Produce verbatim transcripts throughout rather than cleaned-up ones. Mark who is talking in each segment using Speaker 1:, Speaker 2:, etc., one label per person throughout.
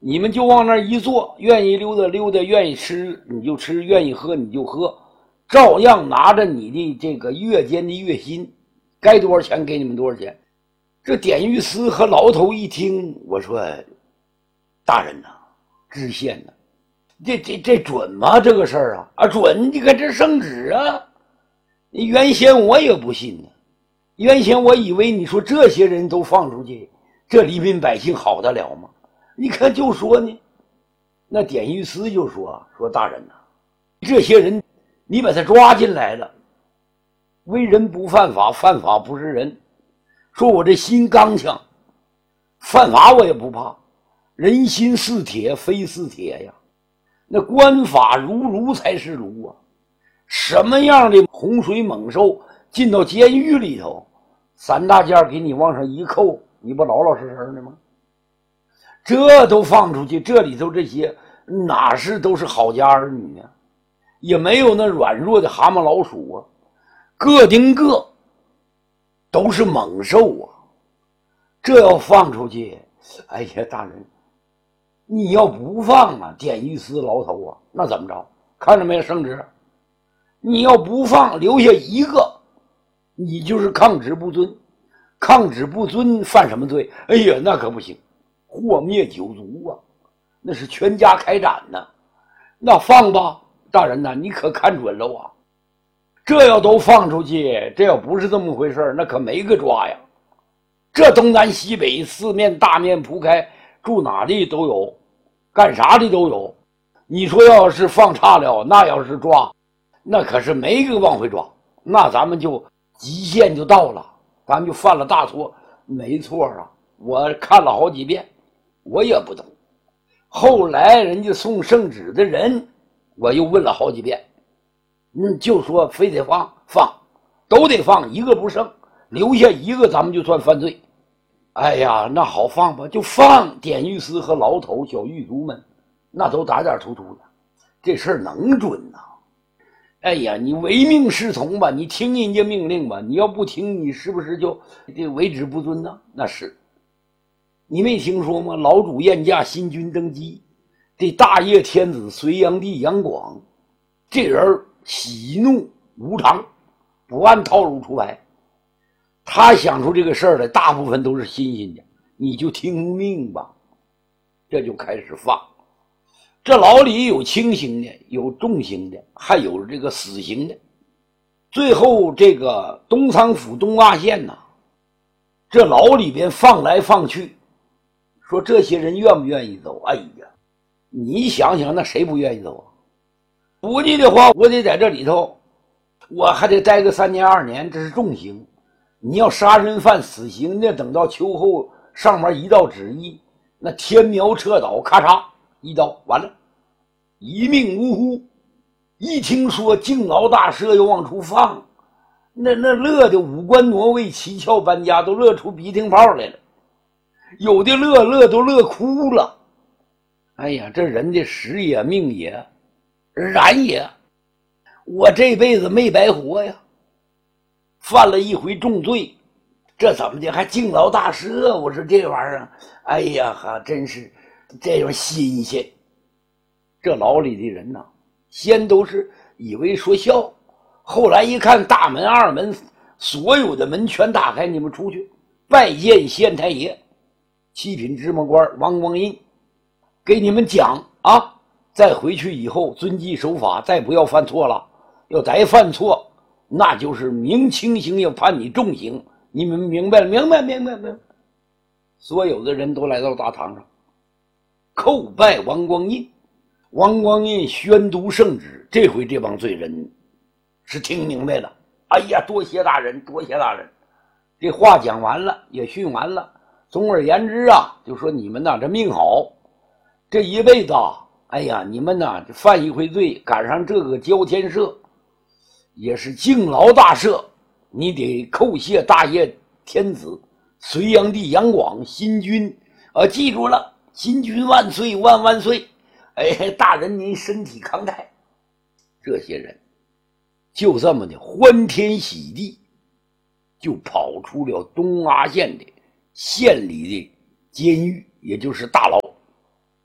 Speaker 1: 你们就往那儿一坐，愿意溜达溜达，愿意吃你就吃，愿意喝你就喝，照样拿着你的这个月间的月薪，该多少钱给你们多少钱。这典狱司和牢头一听，我说大人呐，知县呐，这这这准吗？这个事儿啊啊准！你看这圣旨啊，原先我也不信呢，原先我以为你说这些人都放出去，这黎民百姓好得了吗？你看就说呢，那典狱司就说说大人呐，这些人你把他抓进来了，为人不犯法，犯法不是人。说我这心刚强，犯法我也不怕，人心似铁非似铁呀，那官法如如才是如啊。什么样的洪水猛兽进到监狱里头，三大件给你往上一扣，你不老老实实的吗？这都放出去，这里头这些哪是都是好家儿女啊，也没有那软弱的蛤蟆老鼠啊，个顶个都是猛兽啊。这要放出去，哎呀大人，你要不放啊，典狱司牢头啊，那怎么着？看着没有圣旨，你要不放，留下一个，你就是抗旨不遵。抗旨不遵犯什么罪？哎呀那可不行，祸灭九族啊，那是全家开斩呢。那放吧，大人呐，你可看准了啊！这要都放出去，这要不是这么回事，那可没个抓呀。这东南西北四面大面铺开，住哪里都有，干啥的都有。你说要是放差了，那要是抓，那可是没个往回抓，那咱们就极限就到了，咱们就犯了大错。没错啊，我看了好几遍，我也不懂。后来人家送圣旨的人，我又问了好几遍，嗯，就说非得放放，都得放，一个不剩，留下一个咱们就算犯罪。哎呀，那好放吧，就放。典狱司和牢头小狱卒们那都打点突突的，这事儿能准呐、啊？哎呀，你唯命是从吧，你听人家命令吧，你要不听，你是不是就这为旨不遵呢？那是。你没听说吗？老主宴驾，新君登基，这大业天子隋炀帝杨广，这人喜怒无常，不按套路出牌。他想出这个事儿来，大部分都是新鲜的，你就听命吧。这就开始放。这牢里有轻刑的，有重刑的，还有这个死刑的。最后这个东仓府东洼县呐、啊，这牢里边放来放去，说这些人愿不愿意走？哎呀，你想想，那谁不愿意走啊？不济的话，我得在这里头，我还得待个三年二年，这是重刑。你要杀人犯死刑，那等到秋后上面一道旨意，那天苗撤倒，咔嚓一刀完了，一命呜呼。一听说敬老大赦又往出放，那那乐的五官挪位，七窍搬家，都乐出鼻涕泡来了。有的乐乐都乐哭了。哎呀，这人的时也命也然也，我这辈子没白活呀，犯了一回重罪，这怎么的还敬老大赦？我说这玩意儿，哎呀哈，真是这样新鲜。这牢里的人呐，先都是以为说笑，后来一看大门二门所有的门全打开，你们出去拜见县太爷七品芝麻官王光印，给你们讲啊，再回去以后遵纪守法，再不要犯错了，要再犯错那就是明轻刑，要判你重刑，你们明白了？明白明白明白。所有的人都来到大堂上叩拜王光印。王光印宣读圣旨，这回这帮罪人是听明白了。哎呀，多谢大人，多谢大人。这话讲完了，也训完了。总而言之啊，就说你们呐，这命好，这一辈子啊，哎呀，你们呐，犯一回罪，赶上这个交天赦，也是敬劳大赦，你得叩谢大业天子隋炀帝杨广新君啊，记住了，新君万岁万万岁！哎，大人您身体康泰。这些人就这么的欢天喜地，就跑出了东阿县的县里的监狱，也就是大牢。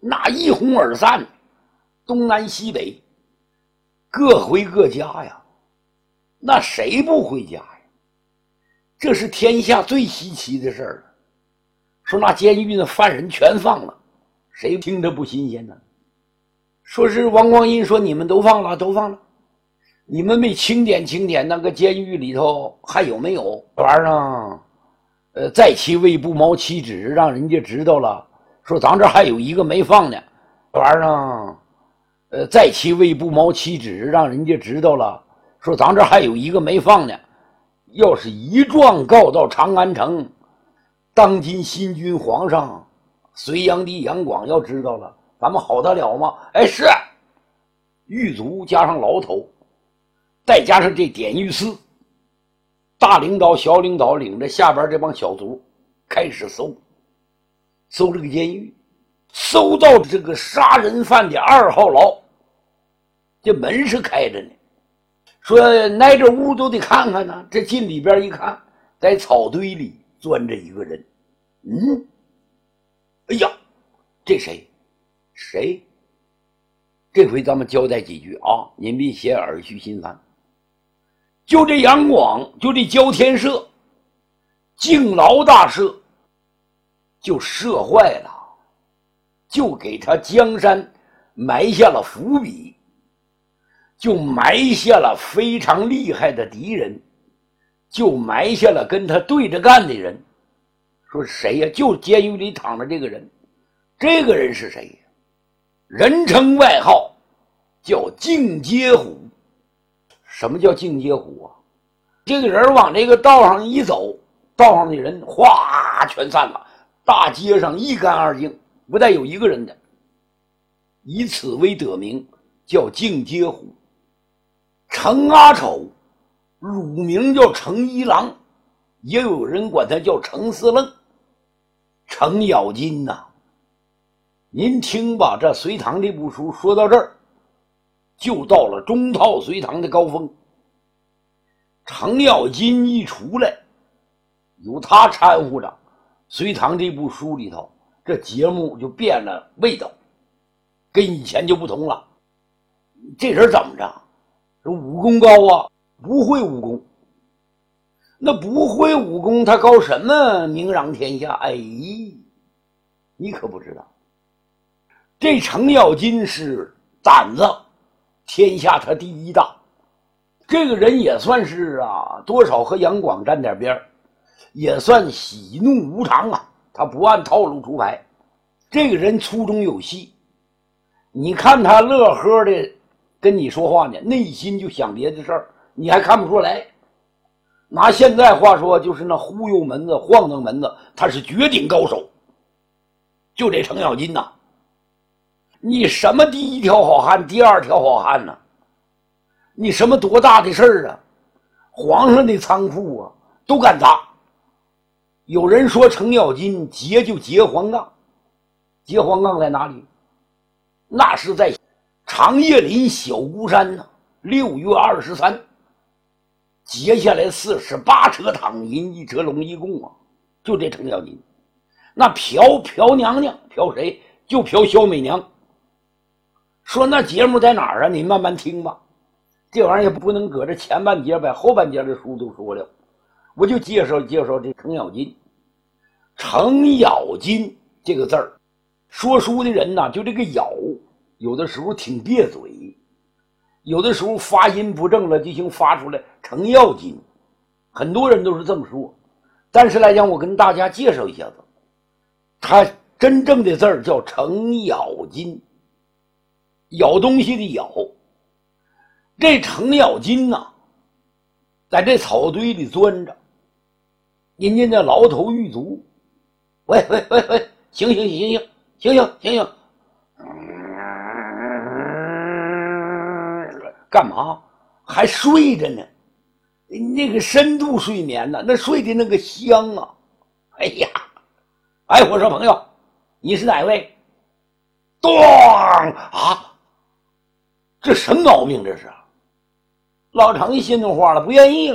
Speaker 1: 那一哄而散，东南西北各回各家呀。那谁不回家呀？这是天下最稀奇的事儿了。说那监狱的犯人全放了，谁听着不新鲜呢？说是王光印说你们都放了，都放了，你们没清点清点那个监狱里头还有没有玩意儿？呃，在其位不毛其指，让人家知道了，说咱这还有一个没放呢，玩意儿。呃，在其位不毛其指，让人家知道了，说咱这还有一个没放呢。要是一状告到长安城，当今新君皇上隋炀帝杨广要知道了，咱们好得了吗？哎，是狱卒加上牢头，再加上这典狱司，大领导小领导领着下边这帮小卒开始搜，搜这个监狱，搜到这个杀人犯的二号牢，这门是开着呢。说挨着屋都得看看呢，这进里边一看，在草堆里钻着一个人。嗯，哎呀，这谁？谁？这回咱们交代几句啊，您别嫌耳虚心烦。就这杨广，就这焦天赦，敬牢大赦，就赦坏了，就给他江山埋下了伏笔。就埋下了非常厉害的敌人，就埋下了跟他对着干的人。说谁呀？就监狱里躺着这个人。这个人是谁呀？人称外号叫净街虎。什么叫净街虎啊？这个人往这个道上一走，道上的人哗全散了，大街上一干二净，不带有一个人的。以此为得名，叫净街虎。程阿丑乳名叫程一郎，也有人管他叫程四愣。程咬金呐、啊，您听吧，这隋唐这部书说到这儿，就到了中套隋唐的高峰。程咬金一出来，有他掺和着，隋唐这部书里头这节目就变了味道，跟以前就不同了。这人怎么着？武功高啊，不会武功。那不会武功，他搞什么名扬天下？哎，你可不知道，这程咬金是胆子天下他第一大。这个人也算是啊，多少和杨广沾点边，也算喜怒无常啊，他不按套路出牌。这个人粗中有细，你看他乐呵的跟你说话呢，内心就想别的事儿，你还看不出来。拿现在话说，就是那忽悠门子晃荡门子，他是绝顶高手。就这程咬金呐、啊，你什么第一条好汉，第二条好汉呢、啊？你什么多大的事儿啊？皇上的仓库啊，都敢砸。有人说程咬金劫就劫黄杠，劫黄杠在哪里？那是在长叶林小孤山呢、啊，六月二十三，劫下来四十八车躺银，一车龙一供啊，就这程咬金。那嫖嫖娘娘，嫖谁？就嫖小美娘。说那节目在哪儿啊？你慢慢听吧。这玩意儿也不能搁这前半节把后半节的书都说了，我就介绍介绍这程咬金。程咬金这个字儿，说书的人呐，就这个咬，有的时候挺别嘴，有的时候发音不正了，就行发出来程咬金，很多人都是这么说。但是来讲，我跟大家介绍一下子，他真正的字儿叫程咬金，咬东西的咬。这程咬金呐、啊，在这草堆里钻着，人家那牢头狱卒，喂喂喂喂，醒醒醒醒醒醒醒醒，干嘛？还睡着呢？那个深度睡眠呢、啊，那睡的那个香啊！哎呀，哎，我说朋友，你是哪位？咚啊！这什么毛病这是？老程一心动话了，不愿意了。